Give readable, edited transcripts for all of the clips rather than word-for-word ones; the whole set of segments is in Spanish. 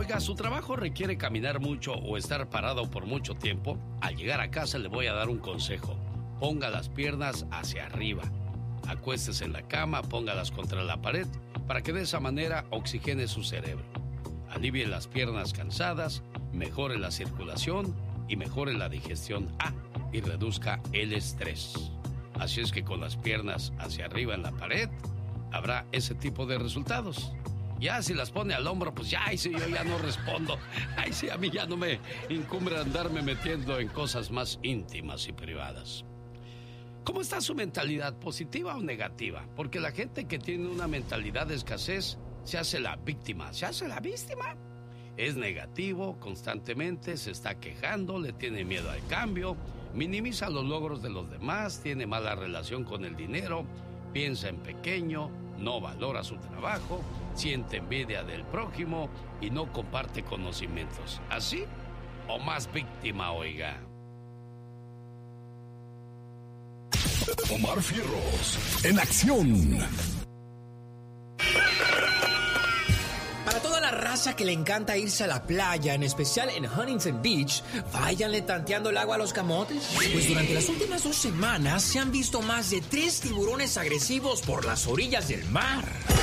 Oiga, su trabajo requiere caminar mucho o estar parado por mucho tiempo. Al llegar a casa le voy a dar un consejo. Ponga las piernas hacia arriba. Acuéstese en la cama, póngalas contra la pared para que de esa manera oxigene su cerebro. Alivie las piernas cansadas, mejore la circulación y mejore la digestión. Y reduzca el estrés. Así es que con las piernas hacia arriba en la pared habrá ese tipo de resultados. Ya si las pone al hombro, pues ya, ahí sí yo ya no respondo. Ahí sí a mí ya no me incumbe andarme metiendo en cosas más íntimas y privadas. ¿Cómo está su mentalidad, positiva o negativa? Porque la gente que tiene una mentalidad de escasez se hace la víctima, se hace la víctima. Es negativo constantemente, se está quejando, le tiene miedo al cambio, minimiza los logros de los demás, tiene mala relación con el dinero, piensa en pequeño, no valora su trabajo, siente envidia del prójimo y no comparte conocimientos. ¿Así o más víctima, oiga? Omar Fierros, en acción. Para toda la raza que le encanta irse a la playa, en especial en Huntington Beach, váyanle tanteando el agua a los camotes. Pues durante las últimas 2 semanas se han visto más de 3 tiburones agresivos por las orillas del mar.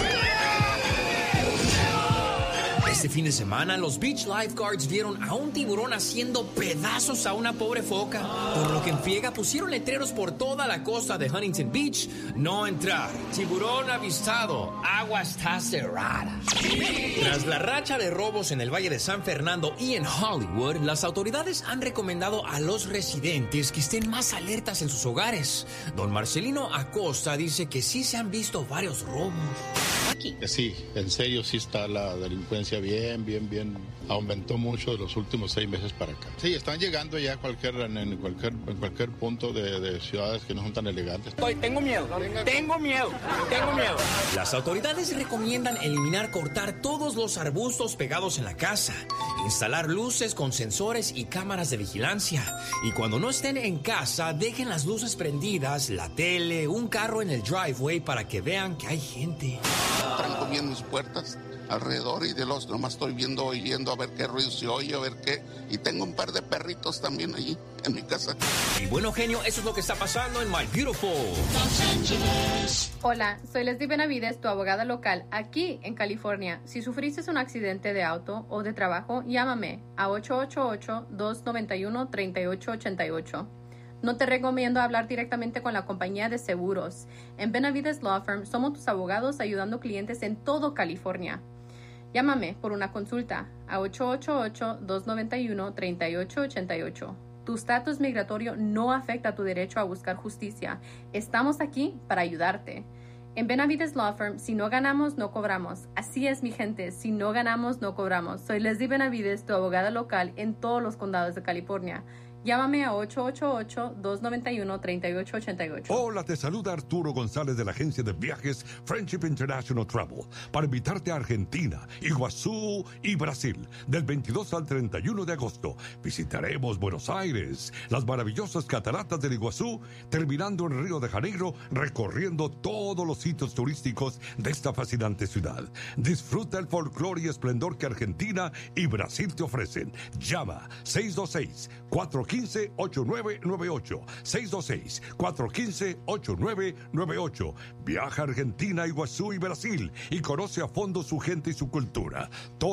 Este fin de semana, los beach lifeguards vieron a un tiburón haciendo pedazos a una pobre foca, por lo que en friega pusieron letreros por toda la costa de Huntington Beach. No entrar, tiburón avistado, agua está cerrada. Tras la racha de robos en el Valle de San Fernando y en Hollywood, las autoridades han recomendado a los residentes que estén más alertas en sus hogares. Don Marcelino Acosta dice que sí se han visto varios robos. Sí, en serio sí está la delincuencia bien, aumentó mucho de los últimos 6 meses para acá. Sí, están llegando ya en cualquier punto de ciudades que no son tan elegantes. Tengo miedo. Las autoridades recomiendan cortar todos los arbustos pegados en la casa, instalar luces con sensores y cámaras de vigilancia. Y cuando no estén en casa, dejen las luces prendidas, la tele, un carro en el driveway para que vean que hay gente. Tranco bien mis puertas alrededor y de los nomás estoy oyendo a ver qué ruido se oye, a ver qué. Y tengo un par de perritos también allí en mi casa. Y bueno, genio, eso es lo que está pasando en My Beautiful Los Ángeles. Hola, soy Leslie Benavides, tu abogada local aquí en California. Si sufriste un accidente de auto o de trabajo, llámame a 888-291-3888. No te recomiendo hablar directamente con la compañía de seguros. En Benavides Law Firm somos tus abogados ayudando clientes en todo California. Llámame por una consulta a 888-291-3888. Tu estatus migratorio no afecta tu derecho a buscar justicia. Estamos aquí para ayudarte. En Benavides Law Firm, si no ganamos, no cobramos. Así es, mi gente, si no ganamos, no cobramos. Soy Leslie Benavides, tu abogada local en todos los condados de California. Llámame a 888-291-3888. Hola, te saluda Arturo González de la agencia de viajes Friendship International Travel para invitarte a Argentina, Iguazú y Brasil del 22 al 31 de agosto. Visitaremos Buenos Aires, las maravillosas cataratas del Iguazú, terminando en Río de Janeiro, recorriendo todos los sitios turísticos de esta fascinante ciudad. Disfruta el folclore y esplendor que Argentina y Brasil te ofrecen. Llama 626-415-8998. 626-415-8998. Viaja a Argentina, Iguazú y Brasil y conoce a fondo su gente y su cultura.